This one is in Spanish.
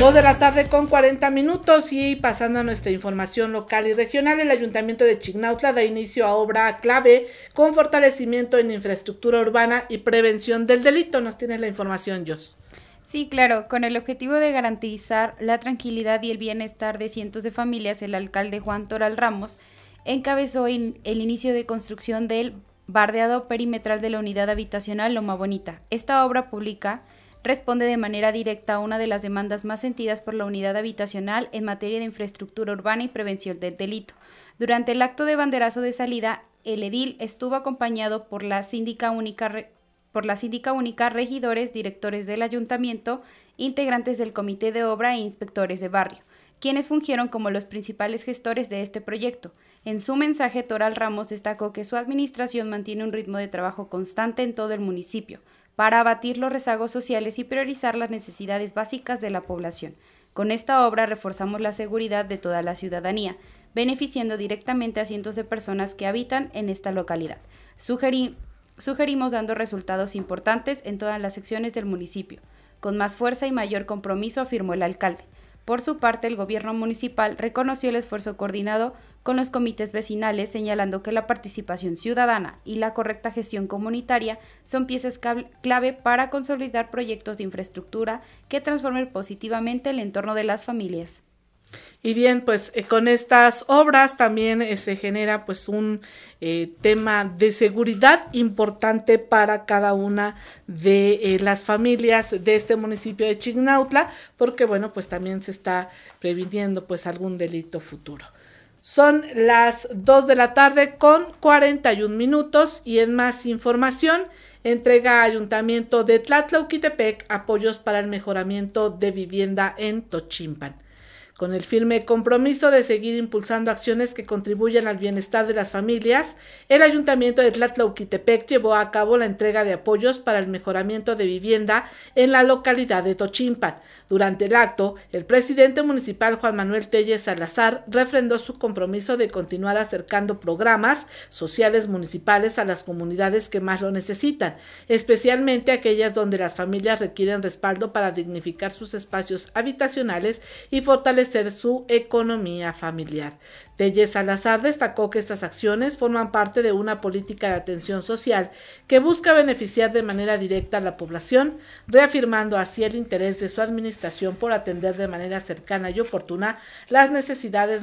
2:40 y pasando a nuestra información local y regional, el Ayuntamiento de Chignautla da inicio a obra clave con fortalecimiento en infraestructura urbana y prevención del delito. Nos tienes la información, Jos. Sí, claro, con el objetivo de garantizar la tranquilidad y el bienestar de cientos de familias, el alcalde Juan Toral Ramos encabezó el inicio de construcción del bardeado perimetral de la unidad habitacional Loma Bonita. Esta obra pública responde de manera directa a una de las demandas más sentidas por la unidad habitacional en materia de infraestructura urbana y prevención del delito. Durante el acto de banderazo de salida, el edil estuvo acompañado por la síndica única, regidores, directores del ayuntamiento, integrantes del comité de obra e inspectores de barrio, quienes fungieron como los principales gestores de este proyecto. En su mensaje, Toral Ramos destacó que su administración mantiene un ritmo de trabajo constante en todo el municipio, para abatir los rezagos sociales y priorizar las necesidades básicas de la población. Con esta obra reforzamos la seguridad de toda la ciudadanía, beneficiando directamente a cientos de personas que habitan en esta localidad. Sugerimos dando resultados importantes en todas las secciones del municipio, con más fuerza y mayor compromiso, afirmó el alcalde. Por su parte, el gobierno municipal reconoció el esfuerzo coordinado con los comités vecinales, señalando que la participación ciudadana y la correcta gestión comunitaria son piezas clave para consolidar proyectos de infraestructura que transformen positivamente el entorno de las familias. Y bien, pues con estas obras también se genera pues un tema de seguridad importante para cada una de las familias de este municipio de Chignautla, porque bueno, pues también se está previniendo pues algún delito futuro. Son las 2:41 y en más información, entrega Ayuntamiento de Tlatlauquitepec apoyos para el mejoramiento de vivienda en Tochimpan. Con el firme compromiso de seguir impulsando acciones que contribuyan al bienestar de las familias, el Ayuntamiento de Tlatlauquitepec llevó a cabo la entrega de apoyos para el mejoramiento de vivienda en la localidad de Tochimpan. Durante el acto, el presidente municipal Juan Manuel Tellez Salazar refrendó su compromiso de continuar acercando programas sociales municipales a las comunidades que más lo necesitan, especialmente aquellas donde las familias requieren respaldo para dignificar sus espacios habitacionales y fortalecer su economía familiar. Tellez Salazar destacó que estas acciones forman parte de una política de atención social que busca beneficiar de manera directa a la población, reafirmando así el interés de su administración por atender de manera cercana y oportuna las necesidades